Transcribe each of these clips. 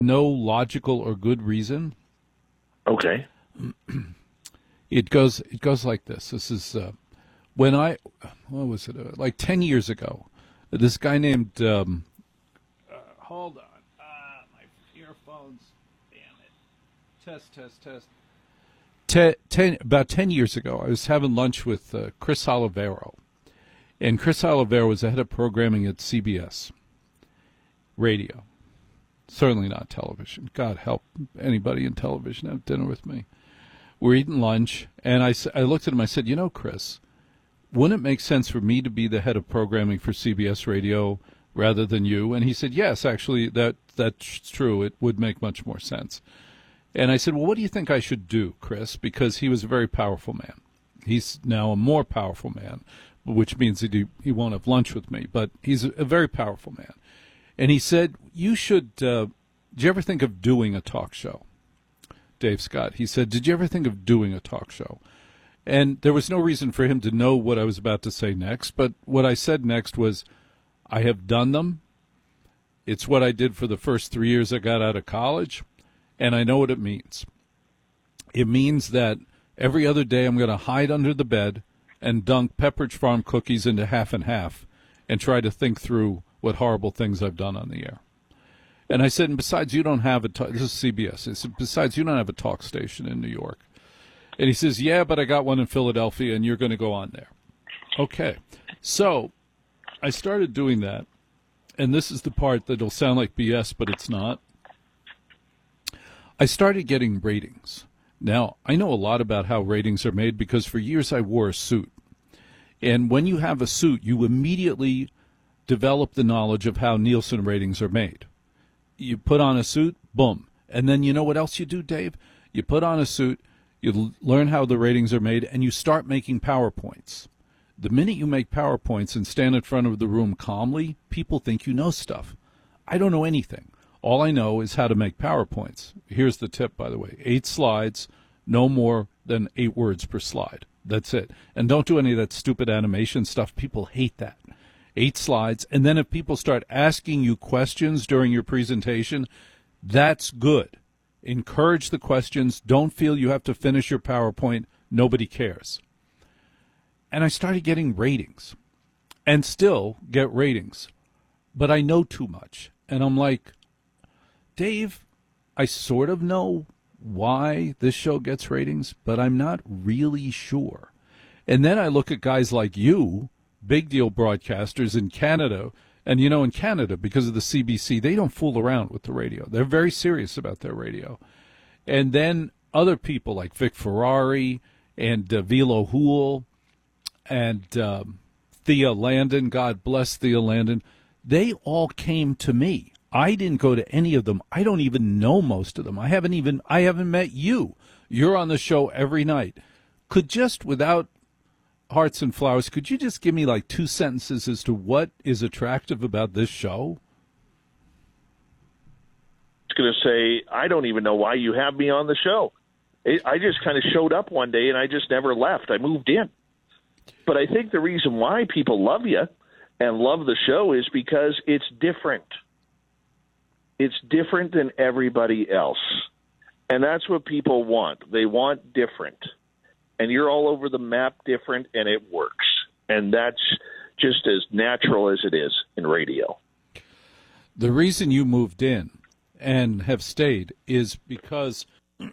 no logical or good reason. Okay. It goes like this. This is when what was it? Like 10 years ago, this guy named, hold on, my earphones, damn it. Test. About 10 years ago, I was having lunch with Chris Olivero. And Chris Olivero was the head of programming at CBS Radio. Certainly not television. God help anybody in television have dinner with me. We're eating lunch, and I looked at him. I said, you know, Chris, wouldn't it make sense for me to be the head of programming for CBS Radio rather than you? And he said, yes, actually, that's true. It would make much more sense. And I said, well, what do you think I should do, Chris? Because he was a very powerful man. He's now a more powerful man, which means that he won't have lunch with me. But he's a very powerful man. And he said, you should, did you ever think of doing a talk show? Dave Scott. He said, did you ever think of doing a talk show? And there was no reason for him to know what I was about to say next. But what I said next was, I have done them. It's what I did for the first 3 years I got out of college. And I know what it means. It means that every other day I'm going to hide under the bed and dunk Pepperidge Farm cookies into half and half and try to think through what horrible things I've done on the air. And I said, and besides, you don't have this is CBS. I said, besides, you don't have a talk station in New York. And he says, yeah, but I got one in Philadelphia, and you're going to go on there. Okay. So I started doing that, and this is the part that'll sound like BS, but it's not. I started getting ratings. Now, I know a lot about how ratings are made because for years I wore a suit. And when you have a suit, you immediately develop the knowledge of how Nielsen ratings are made. You put on a suit, boom. And then you know what else you do, Dave? You put on a suit, you learn how the ratings are made, and you start making PowerPoints. The minute you make PowerPoints and stand in front of the room calmly, people think you know stuff. I don't know anything. All I know is how to make PowerPoints. Here's the tip, by the way. 8 slides, no more than 8 words per slide. That's it. And don't do any of that stupid animation stuff. People hate that. 8 slides. And then if people start asking you questions during your presentation, that's good. Encourage the questions. Don't feel you have to finish your PowerPoint. Nobody cares. And I started getting ratings and still get ratings. But I know too much. And I'm like, Dave, I sort of know why this show gets ratings, but I'm not really sure. And then I look at guys like you, big deal broadcasters in Canada, and you know, in Canada, because of the CBC, they don't fool around with the radio. They're very serious about their radio. And then other people like Vic Ferrari and Vilo Hool and Thea Landon, God bless Thea Landon, they all came to me. I didn't go to any of them. I don't even know most of them. I haven't met you. You're on the show every night. Could just, without hearts and flowers, could you just give me like 2 sentences as to what is attractive about this show? I was going to say, I don't even know why you have me on the show. I just kind of showed up one day and I just never left. I moved in. But I think the reason why people love you and love the show is because it's different. It's different than everybody else. And that's what people want. They want different. And you're all over the map different, and it works. And that's just as natural as it is in radio. The reason you moved in and have stayed is because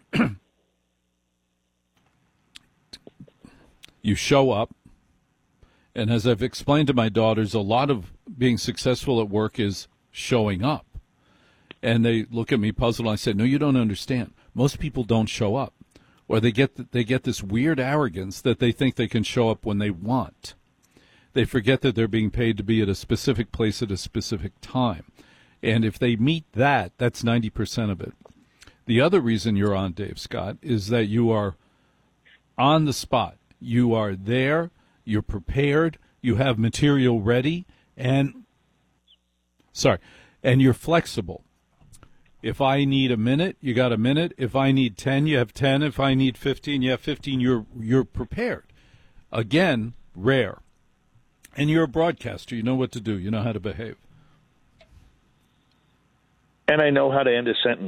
you show up. And as I've explained to my daughters, a lot of being successful at work is showing up. And they look at me puzzled, and I say, no, you don't understand. Most people don't show up. Or they get this weird arrogance that they think they can show up when they want. They forget that they're being paid to be at a specific place at a specific time. And if they meet that, that's 90% of it. The other reason you're on, Dave Scott, is that you are on the spot. You are there. You're prepared. You have material ready. And you're flexible. If I need a minute, you got a minute. If I need 10, you have 10. If I need 15, you have 15. You're prepared. Again, rare. And you're a broadcaster. You know what to do. You know how to behave. and I know how to end a sentence.